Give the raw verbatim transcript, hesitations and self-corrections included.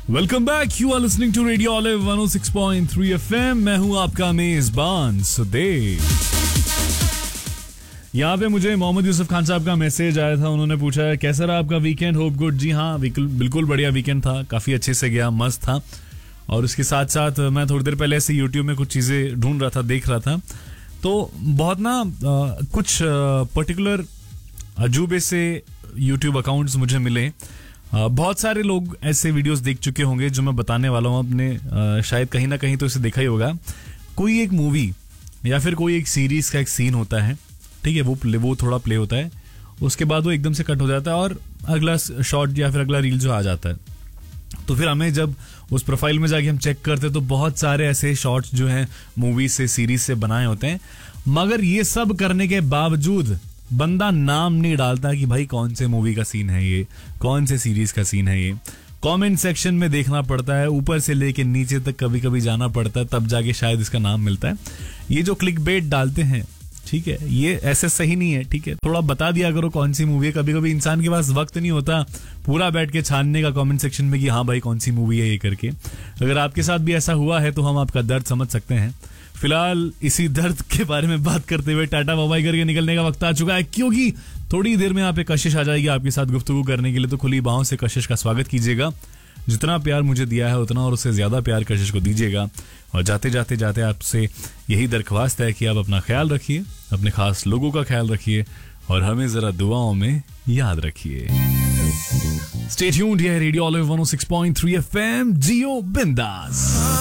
Welcome back, you are listening to radio olive one O six point three FM. मैं हूं आपका मेजबान सुदेव। यहाँ पे मुझे मोहम्मद यूसुफ खान साहब का मैसेज आया था। उन्होंने पूछा है कैसा रहा आपका वीकेंड, होप गुड। जी हाँ, बिल्कुल बढ़िया वीकेंड था, काफी अच्छे से गया, मस्त था। और उसके साथ साथ मैं थोड़ी देर पहले से यूट्यूब में कुछ चीजें ढूंढ रहा था, देख रहा था, तो बहुत ना आ, कुछ पर्टिकुलर अजूबे से यूट्यूब अकाउंट्स मुझे मिले। आ, बहुत सारे लोग ऐसे वीडियोस देख चुके होंगे जो मैं बताने वाला हूँ अपने, आ, शायद कहीं ना कहीं तो इसे देखा ही होगा। कोई एक मूवी या फिर कोई एक सीरीज का एक सीन होता है, ठीक है, वो प्ले, वो थोड़ा प्ले होता है, उसके बाद वो एकदम से कट हो जाता है और अगला शॉट या फिर अगला रील जो आ जाता है। तो फिर हमें जब उस प्रोफाइल में जाके हम चेक करते हैं तो बहुत सारे ऐसे शॉट्स जो हैं मूवी से, सीरीज से बनाए होते हैं। मगर ये सब करने के बावजूद बंदा नाम नहीं डालता कि भाई कौन से मूवी का सीन है ये, कौन से सीरीज का सीन है ये। कमेंट सेक्शन में देखना पड़ता है, ऊपर से लेके नीचे तक कभी कभी जाना पड़ता है, तब जाके शायद इसका नाम मिलता है। ये जो क्लिक बेट डालते हैं, ठीक है, ये ऐसे सही नहीं है। ठीक है, थोड़ा बता दिया करो कौन सी मूवी है। कभी कभी इंसान के पास वक्त नहीं होता पूरा बैठ के छानने का कमेंट सेक्शन में कि हाँ भाई कौन सी मूवी है ये करके। अगर आपके साथ भी ऐसा हुआ है तो हम आपका दर्द समझ सकते हैं। फिलहाल इसी दर्द के बारे में बात करते हुए टाटा बाय करके निकलने का वक्त आ चुका है, क्योंकि थोड़ी देर में यहाँ पे कशिश आ जाएगी आपके साथ गुफ्तगू करने के लिए। तो खुली बाहों से कशिश का स्वागत कीजिएगा। जितना प्यार मुझे दिया है उतना और उससे ज्यादा प्यार कशिश को दीजिएगा। और जाते जाते जाते आपसे यही दरख्वास्त है कि आप अपना ख्याल रखिए, अपने खास लोगों का ख्याल रखिए और हमें जरा दुआओं में याद रखिए। स्टे ट्यून्ड, ये रेडियो ऑलिव वन ओ सिक्स पॉइंट थ्री एफएम, जियो बिंदास।